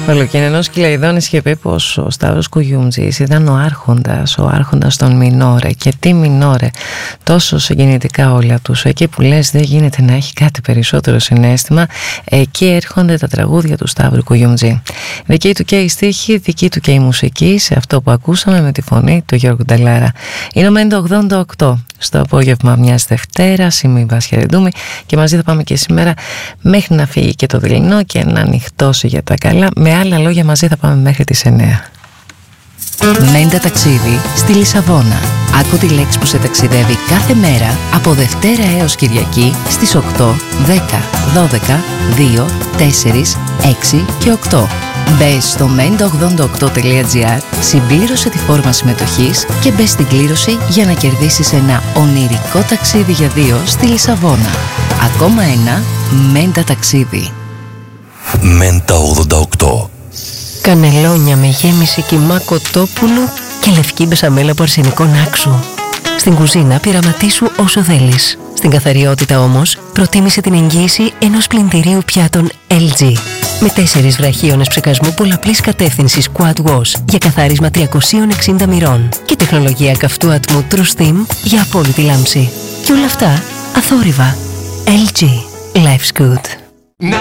Ο Λουκινενός Κυλαϊδόνης είχε πει πως ο Σταύρος Κουγιούμτζης ήταν ο άρχοντας των Μινόρε. Και τι Μινόρε, τόσο συγκινητικά όλα τους. Εκεί που λες δεν γίνεται να έχει κάτι περισσότερο συναίσθημα, εκεί έρχονται τα τραγούδια του Σταύρου Κουγιούμτζη. Δική του και η στίχη, δική του και η μουσική, σε αυτό που ακούσαμε με τη φωνή του Γιώργου Νταλάρα. Είναι ο Μέντο 88. Στο απόγευμα μιας Δευτέρας, είμαι η Βάσια Ρεντούμη και μαζί θα πάμε και σήμερα μέχρι να φύγει και το δειλινό και να ανοιχτώσει για τα καλά. Με άλλα λόγια, μαζί θα πάμε μέχρι τις 9. Μέντα ταξίδι στη Λισαβόνα. Άκου τη λέξη που σε ταξιδεύει κάθε μέρα από Δευτέρα έως Κυριακή στις 8, 10, 12, 2, 4, 6 και 8. Μπες στο menda88.gr, συμπλήρωσε τη φόρμα συμμετοχής και μπες στην κλήρωση για να κερδίσεις ένα ονειρικό ταξίδι για δύο στη Λισαβόνα. Ακόμα ένα Μέντα ταξίδι. Μέντα 88. Κανελόνια με γέμιση κιμά κοτόπουλου και λευκή μπεσαμέλα από αρσενικό νάξου. Στην κουζίνα πειραματίσου όσο θέλεις. Στην καθαριότητα όμως προτίμησε την εγγύηση ενός πλυντηρίου πιάτων LG. Με 4 βραχίονες ψεκασμού πολλαπλής κατεύθυνσης Quad Wash για καθάρισμα 360 μοιρών και τεχνολογία καυτού ατμού True Steam για απόλυτη λάμψη. Και όλα αυτά αθόρυβα. LG. Life's good.